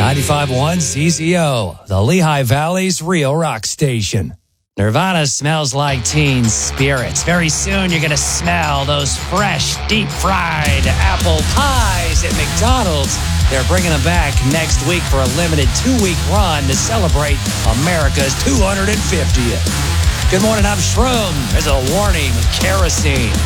95.1 CZO, the Lehigh Valley's real rock station. Nirvana smells like teen spirits. Very soon you're going to smell those fresh, deep-fried apple pies at McDonald's. They're bringing them back next week for a limited 2-week run to celebrate America's 250th. Good morning, I'm Shroom. There's a warning, kerosene.